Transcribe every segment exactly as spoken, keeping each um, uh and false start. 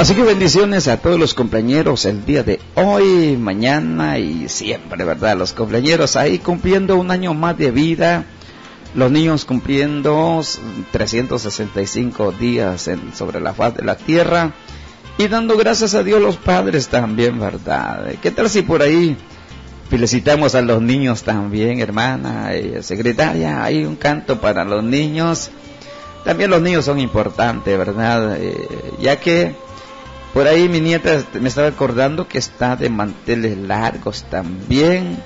Así que bendiciones a todos los cumpleañeros el día de hoy, mañana y siempre, ¿verdad? Los cumpleañeros ahí cumpliendo un año más de vida, los niños cumpliendo trescientos sesenta y cinco días en, sobre la faz de la tierra y dando gracias a Dios los padres también, ¿verdad? ¿Qué tal si por ahí felicitamos a los niños también, hermana, eh, secretaria? Hay un canto para los niños. También los niños son importantes, ¿verdad? Eh, ya que por ahí mi nieta me estaba acordando que está de manteles largos también.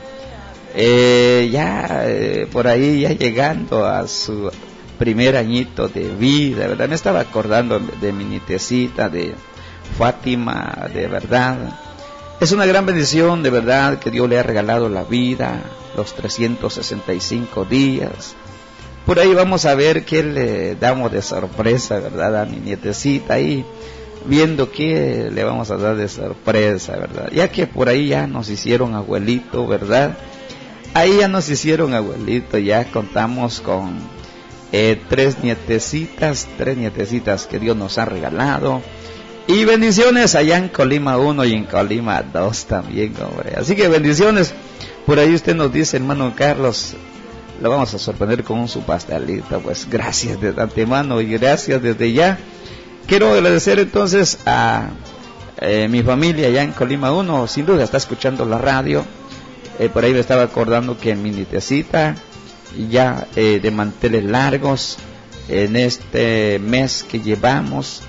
Eh, ya eh, por ahí ya llegando a su primer añito de vida, ¿verdad? Me estaba acordando de mi nietecita, de Fátima, de verdad. Es una gran bendición, de verdad, que Dios le ha regalado la vida, los trescientos sesenta y cinco días. Por ahí vamos a ver qué le damos de sorpresa, ¿verdad? A mi nietecita ahí, viendo qué le vamos a dar de sorpresa, ¿verdad? Ya que por ahí ya nos hicieron abuelito, ¿verdad? Ahí ya nos hicieron abuelito, ya contamos con eh, tres nietecitas, tres nietecitas que Dios nos ha regalado. Y bendiciones allá en Colima uno y en Colima dos también, hombre. Así que bendiciones. Por ahí usted nos dice, hermano Carlos, lo vamos a sorprender con su pastelito. Pues gracias de antemano y gracias desde ya. Quiero agradecer entonces a eh, mi familia allá en Colima uno. Sin duda está escuchando la radio. Eh, por ahí me estaba acordando que mi nietecita ya eh, de manteles largos en este mes que llevamos.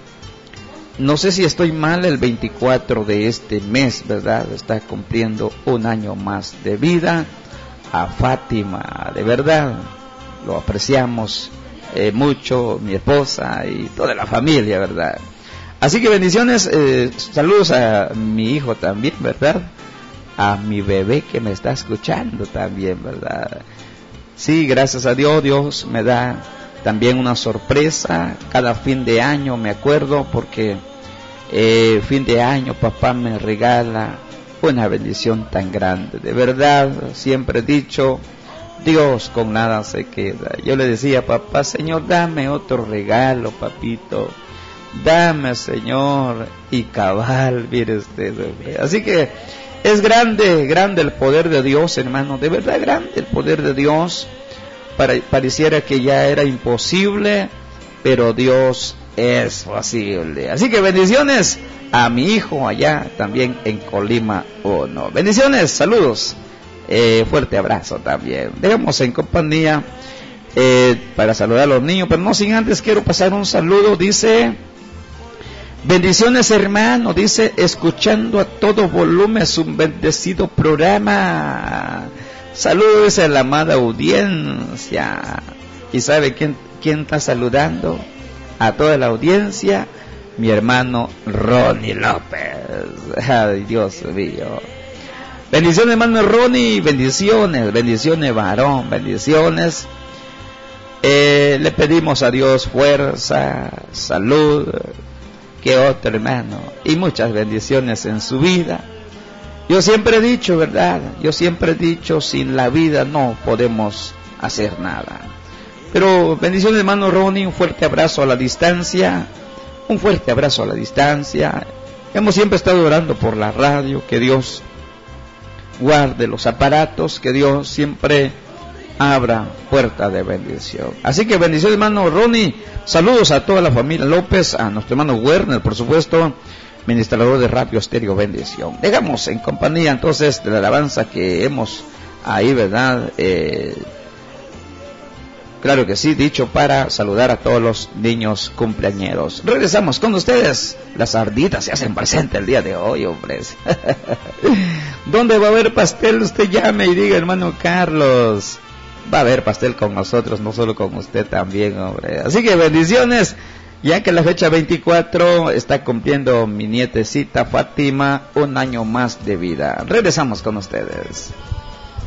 No sé si estoy mal, el veinticuatro de este mes, ¿verdad? Está cumpliendo un año más de vida. A Fátima, de verdad, lo apreciamos eh, mucho, mi esposa y toda la familia, ¿verdad? Así que bendiciones, eh, saludos a mi hijo también, ¿verdad? A mi bebé que me está escuchando también, ¿verdad? Sí, gracias a Dios, Dios me da también una sorpresa cada fin de año, me acuerdo, porque eh, fin de año papá me regala una bendición tan grande. De verdad, siempre he dicho, Dios con nada se queda. Yo le decía, papá, Señor, dame otro regalo, papito. Dame, Señor, y cabal, mire usted. Así que es grande, grande el poder de Dios, hermano. De verdad, grande el poder de Dios. Para, pareciera que ya era imposible, pero Dios es posible. Así que bendiciones a mi hijo allá también en Colima uno. Bendiciones, saludos, eh, fuerte abrazo también. Dejamos en compañía eh, para saludar a los niños, pero no sin antes quiero pasar un saludo. Dice, bendiciones hermano, dice, escuchando a todo volumen su bendecido programa. Saludos a la amada audiencia. ¿Y sabe quién, quién está saludando? A toda la audiencia, mi hermano Ronnie López. Ay, Dios mío. Bendiciones, hermano Ronnie. Bendiciones, bendiciones, varón. Bendiciones. Eh, le pedimos a Dios fuerza, salud. Que otro, hermano. Y muchas bendiciones en su vida. Yo siempre he dicho, ¿verdad? Yo siempre he dicho, sin la vida no podemos hacer nada. Pero bendiciones, hermano Ronnie, un fuerte abrazo a la distancia, un fuerte abrazo a la distancia. Hemos siempre estado orando por la radio, que Dios guarde los aparatos, que Dios siempre abra puerta de bendición. Así que bendiciones, hermano Ronnie, saludos a toda la familia López, a nuestro hermano Werner, por supuesto, ministrador de Radio Estéreo, bendición. Dejamos en compañía entonces de la alabanza que hemos ahí, ¿verdad? Eh, Claro que sí, dicho para saludar a todos los niños cumpleañeros. Regresamos con ustedes. Las arditas se hacen presente el día de hoy, hombres. ¿Dónde va a haber pastel? Usted llame y diga, hermano Carlos. Va a haber pastel con nosotros, no solo con usted también, hombre. Así que bendiciones, ya que la fecha veinticuatro está cumpliendo mi nietecita Fátima un año más de vida. Regresamos con ustedes.